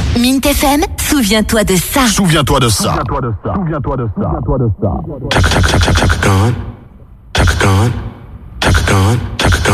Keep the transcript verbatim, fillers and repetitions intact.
Mint F M, souviens-toi de ça. Souviens-toi de ça. Souviens-toi de ça. Souviens-toi de ça. Souviens-toi de ça. Chaka, chaka, chaka, chaka Khan.